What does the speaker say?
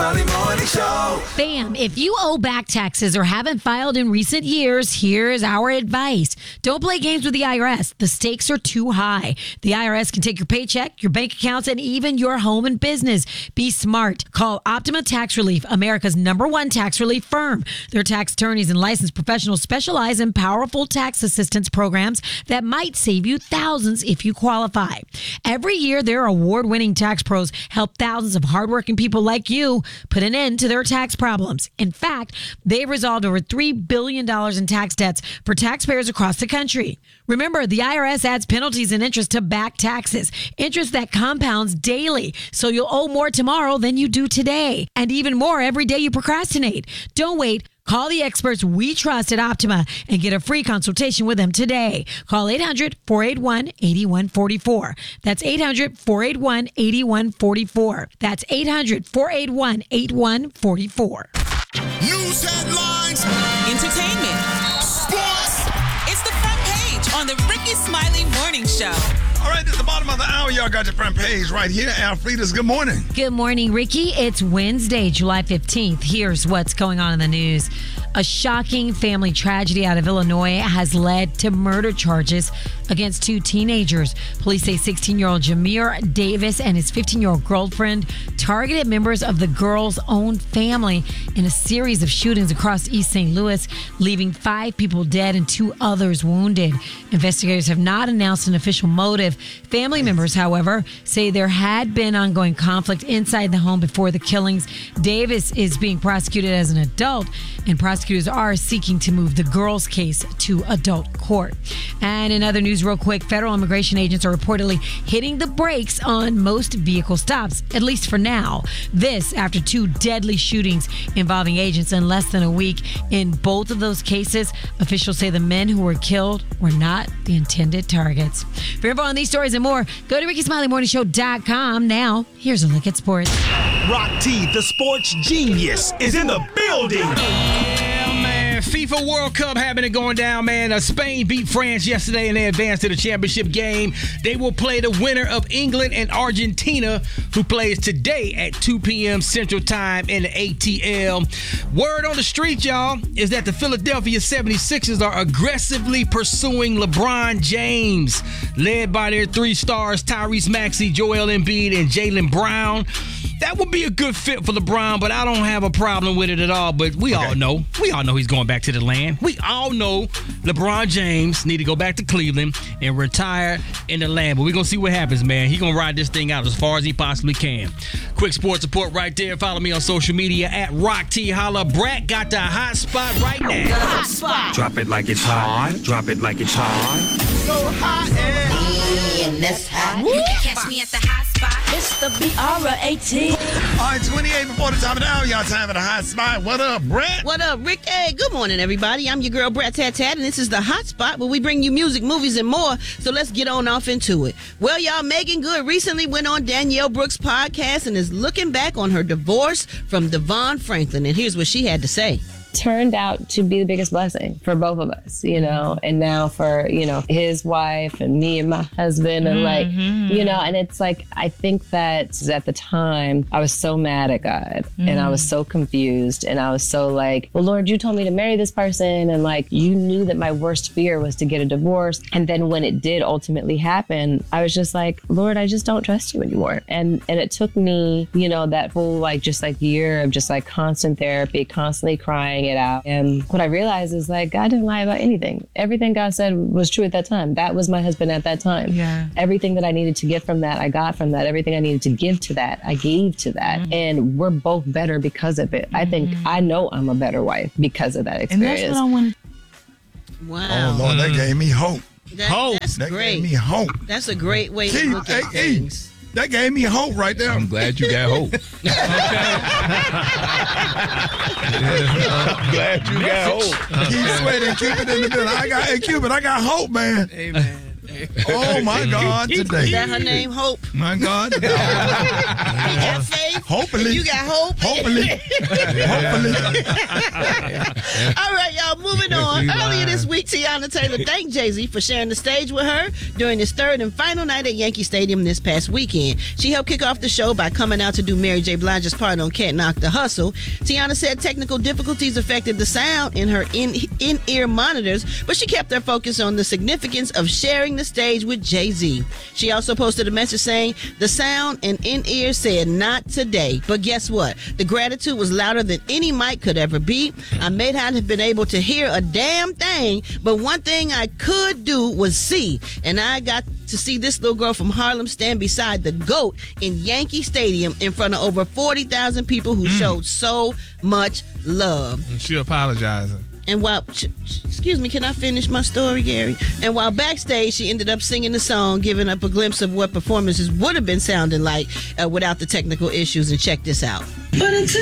Smiley Morning Show. Bam, if you owe back taxes or haven't filed in recent years, here's our advice. Don't play games with the IRS. The stakes are too high. The IRS can take your paycheck, your bank accounts, and even your home and business. Be smart. Call Optima Tax Relief, America's #1 tax relief firm. Their tax attorneys and licensed professionals specialize in powerful tax assistance programs that might save you thousands if you qualify. Every year, their award-winning tax pros help thousands of hardworking people like you put an end to their tax problems. In fact, they've resolved over $3 billion in tax debts for taxpayers across the country. Remember, the IRS adds penalties and interest to back taxes, interest that compounds daily, so you'll owe more tomorrow than you do today, and even more every day you procrastinate. Don't wait. Call the experts we trust at Optima and get a free consultation with them today. Call 800-481-8144. That's 800-481-8144. That's 800-481-8144. News headlines. Entertainment. Sports. It's the front page on the Ricky Smiley Morning Show. All right, at the bottom of the hour, y'all got your front page right here. Alfreda's, good morning. Good morning, Ricky. It's Wednesday, July 15th. Here's what's going on in the news. A shocking family tragedy out of Illinois has led to murder charges against 2 teenagers. Police say 16-year-old Jameer Davis and his 15-year-old girlfriend targeted members of the girl's own family in a series of shootings across East St. Louis, leaving 5 people dead and 2 others wounded. Investigators have not announced an official motive. Family members, however, say there had been ongoing conflict inside the home before the killings. Davis is being prosecuted as an adult, and prosecutors are seeking to move the girl's case to adult court. And in other news, real quick, federal immigration agents are reportedly hitting the brakes on most vehicle stops, at least for now. This after 2 deadly shootings involving agents in less than a week. In both of those cases, officials say the men who were killed were not the intended targets. For info on these stories and more, go to RickySmileyMorningShow.com. Now, here's a look at sports. Rock T, the sports genius, is in the building. Yeah, man. FIFA World Cup happening going down, man. Spain beat France yesterday and they advanced to the championship game. They will play the winner of England and Argentina, who plays today at 2 p.m. Central Time in the ATL. Word on the street, y'all, is that the Philadelphia 76ers are aggressively pursuing LeBron James, led by their 3 stars, Tyrese Maxey, Joel Embiid, and Jaylen Brown. That would be a good fit for LeBron, but I don't have a problem with it at all. But we all know he's going back to the land. We all know LeBron James need to go back to Cleveland and retire in the land. But we're going to see what happens, man. He's going to ride this thing out as far as he possibly can. Quick sports report right there. Follow me on social media at Rock T. Holla. Brat got the hot spot right now. The hot spot. Drop it like it's hot. Drop it like it's hot. So hot And that's hot. You can catch me at the hot spot. It's the BR18. All right, 28 before the top of the hour. Y'all time for the hot spot. What up, Brett? What up, Rick? Hey, good morning, everybody. I'm your girl, Brat Tat Tat, and this is the Hot Spot, where we bring you music, movies, and more. So let's get on off into it. Well, y'all, Megan Good recently went on Danielle Brooks' podcast and is looking back on her divorce from Devon Franklin. And here's what she had to say. Turned out to be the biggest blessing for both of us, and now for, his wife and me and my husband and and it's like, I think that at the time I was so mad at God and I was so confused and I was so like, well, Lord, you told me to marry this person. And like, you knew that my worst fear was to get a divorce. And then when it did ultimately happen, I was just like, Lord, I just don't trust you anymore. And it took me, that whole year of just like constant therapy, constantly crying it out. And what I realized is like, God didn't lie about anything. Everything God said was true at that time. That was my husband at that time. Yeah. Everything that I needed to get from that, I got from that. Everything I needed to give to that, I gave to that. And we're both better because of it. I know I'm a better wife because of that experience. And that's what I want. Wow. Oh, Lord, that gave me hope. That's That great. gave me hope. That's a great way to look at Hey, things. that gave me hope right there. I'm glad you got hope. I'm glad you got hope. Keep sweating, keep it in the middle. I got hope, man. Amen. Oh, my God, today. Is that her name, Hope? My God. Have faith. Hopefully. You got hope? Hopefully. All right, y'all, moving on. Earlier this week, Tiana Taylor thanked Jay-Z for sharing the stage with her during his third and final night at Yankee Stadium this past weekend. She helped kick off the show by coming out to do Mary J. Blige's part on Can't Knock the Hustle. Tiana said technical difficulties affected the sound in her in-ear monitors, but she kept her focus on the significance of sharing the stage with Jay-Z. She also posted a message saying, the sound and in-ear said not today. But guess what? The gratitude was louder than any mic could ever be. I may not have been able to hear a damn thing, but one thing I could do was see. And I got to see this little girl from Harlem stand beside the GOAT in Yankee Stadium in front of over 40,000 people who showed so much love. And she apologizing. And while, excuse me, can I finish my story, Gary? And while backstage, she ended up singing the song, giving up a glimpse of what performances would have been sounding like without the technical issues. And check this out. But until